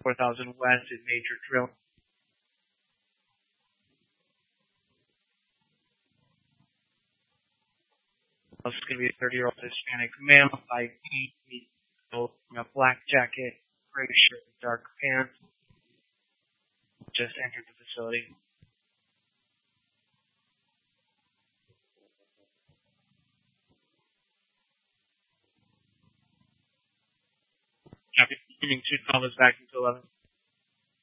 4000 West in Major Drill. This is going to be a 30-year-old Hispanic male, 5 feet, a black jacket, gray shirt, and dark pants. Just entered the facility. Copy. Meeting 2 Thomas back into 11.